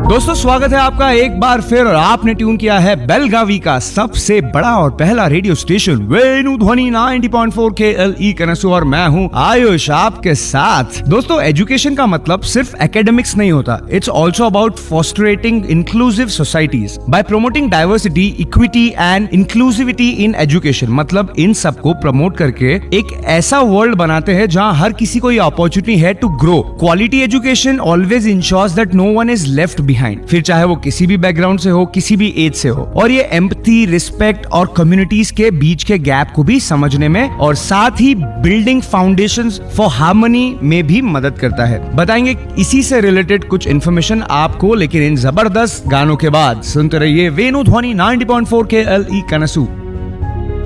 दोस्तों स्वागत है आपका एक बार फिर और आपने ट्यून किया है बेलगावी का सबसे बड़ा और पहला रेडियो स्टेशन वेणु ध्वनि 90.4 KLE कनसू और मैं हूं आयुष आपके साथ। दोस्तों एजुकेशन का मतलब सिर्फ एकेडमिक्स नहीं होता, it's also about फॉस्टरेटिंग inclusive societies bye promoting diversity, equity and inclusivity in education. मतलब इन सबको प्रमोट करके एक ऐसा वर्ल्ड बनाते हैं जहां हर किसी को ये अपॉर्चुनिटी है to grow. Quality education always ensures that no one is left behind, फिर चाहे वो किसी भी बैकग्राउंड से हो, किसी भी एज से हो। और ये एम्पैथी, रिस्पेक्ट और कम्युनिटीज के बीच के गैप को भी समझने में और साथ ही बिल्डिंग फाउंडेशंस फॉर हार्मनी में भी मदद करता है। बताएंगे इसी से रिलेटेड कुछ इन्फॉर्मेशन आपको, लेकिन इन जबरदस्त गानों के बाद सुनते रहिए वेणु ध्वनि 90.4 KLE कनसू।